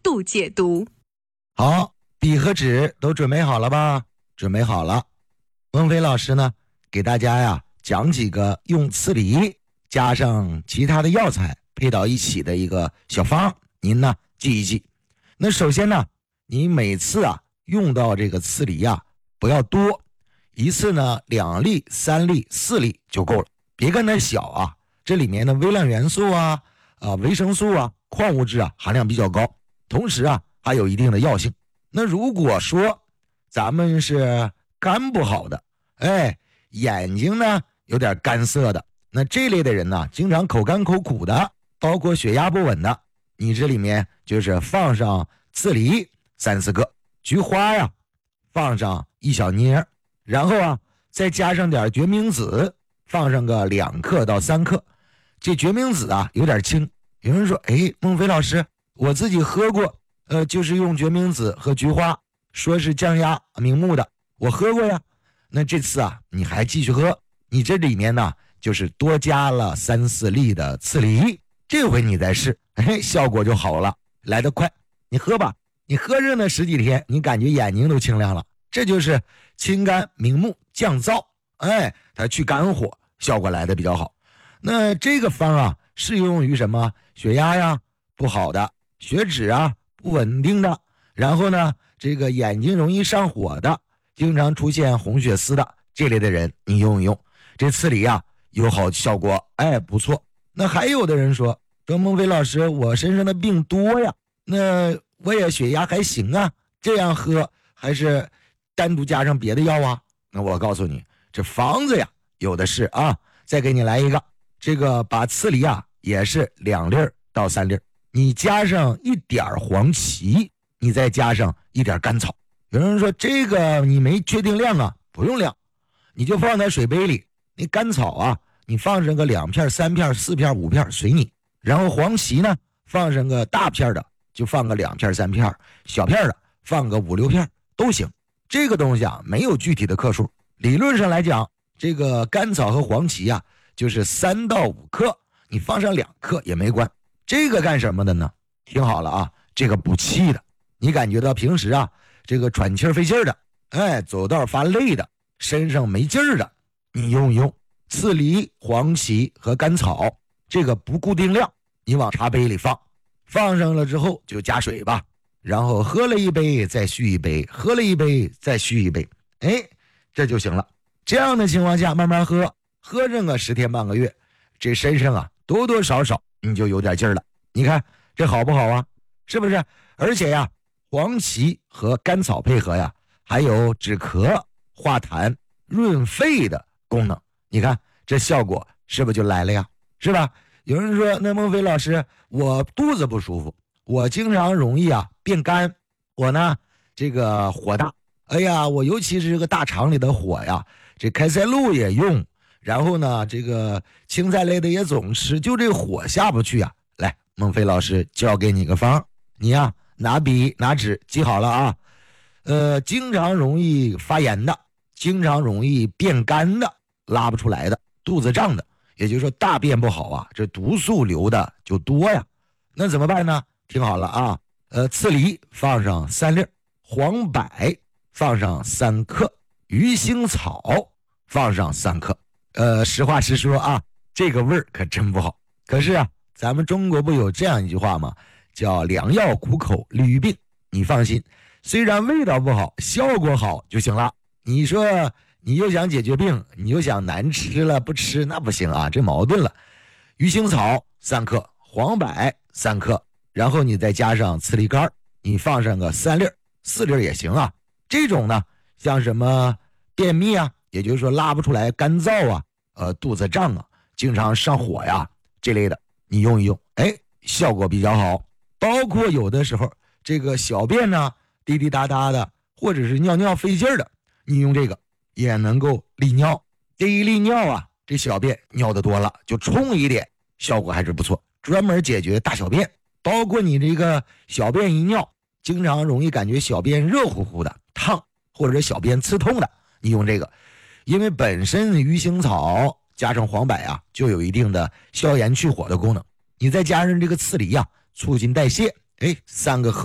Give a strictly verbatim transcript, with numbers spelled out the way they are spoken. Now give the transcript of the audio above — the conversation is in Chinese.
度解读。 好，笔和纸都准备好了吧？准备好了。孟非老师呢，给大家呀讲几个用刺梨加上其他的药材配到一起的一个小方，您呢记一记。那首先呢，你每次啊用到这个刺梨啊不要多，一次呢两粒、三粒、四粒就够了，别看它小啊，这里面的微量元素啊、啊维生素啊、矿物质啊含量比较高，同时啊还有一定的药性。那如果说咱们是肝不好的，哎，眼睛呢有点干涩的，那这类的人呢，经常口干口苦的，包括血压不稳的，你这里面就是放上刺梨三四个，菊花呀放上一小捏，然后啊再加上点决明子，放上个两克到三克。这决明子啊有点轻，有人说，哎，孟非老师，我自己喝过，呃，就是用决明子和菊花，说是降压明目的，我喝过呀。那这次啊，你还继续喝，你这里面呢，就是多加了三四粒的刺梨，这回你再试，哎，效果就好了，来得快。你喝吧，你喝着呢十几天，你感觉眼睛都清亮了，这就是清肝明目降燥，哎，它去肝火，效果来得比较好。那这个方啊，适用于什么？血压呀不好的，血脂啊不稳定的，然后呢，这个眼睛容易上火的，经常出现红血丝的这类的人，你用一用这刺梨啊，有好效果，哎，不错。那还有的人说，说孟非老师，我身上的病多呀，那我也血压还行啊，这样喝还是单独加上别的药啊？那我告诉你，这方子呀有的是啊，再给你来一个，这个把刺梨啊也是两粒到三粒，你加上一点黄芪，你再加上一点甘草。有人说这个你没确定量啊，不用量，你就放在水杯里，那甘草啊你放上个两片、三片、四片、五片随你，然后黄芪呢放上个大片的就放个两片三片，小片的放个五六片都行。这个东西啊没有具体的克数，理论上来讲，这个甘草和黄芪啊就是三到五克，你放上两克也没关。这个干什么的呢？听好了啊，这个补气的，你感觉到平时啊这个喘气费劲的，哎，走道发累的，身上没劲儿的，你用一用刺梨、黄芪和甘草，这个不固定量，你往茶杯里放，放上了之后就加水吧，然后喝了一杯再续一杯，喝了一杯再续一杯，哎，这就行了。这样的情况下慢慢喝，喝上个十天半个月，这身上啊多多少少你就有点劲儿了。你看这好不好啊？是不是？而且呀，黄芪和甘草配合呀，还有止咳、化痰、润肺的功能。你看这效果是不是就来了呀？是吧？有人说，那孟非老师，我肚子不舒服，我经常容易啊变干，我呢这个火大，哎呀，我尤其是这个大肠里的火呀，这开塞露也用，然后呢这个青菜类的也总吃，就这火下不去啊。来，孟非老师教给你个方，你呀拿笔拿纸记好了啊。呃，经常容易发炎的，经常容易变干的，拉不出来的，肚子胀的，也就是说大便不好啊，这毒素流的就多呀。那怎么办呢？听好了啊，呃，刺梨放上三粒，黄柏放上三克，鱼腥草放上三克。呃，实话实说啊，这个味儿可真不好。可是啊，咱们中国不有这样一句话吗？叫良药苦口利于病。你放心，虽然味道不好，效果好就行了。你说你又想解决病，你又想难吃了不吃，那不行啊，这矛盾了。鱼腥草三克，黄柏三克，然后你再加上刺梨干，你放上个三粒四粒也行啊。这种呢，像什么便秘啊，也就是说拉不出来干燥啊，呃肚子胀啊，经常上火呀这类的，你用一用，哎，效果比较好。包括有的时候这个小便呢滴滴答答的，或者是尿尿费劲的，你用这个也能够利尿。这一利尿啊，这小便尿的多了就冲一点，效果还是不错，专门解决大小便。包括你这个小便一尿，经常容易感觉小便热乎乎的烫，或者小便刺痛的，你用这个，因为本身鱼腥草加上黄柏啊，就有一定的消炎去火的功能，你再加上这个刺梨啊，促进代谢，哎，三个合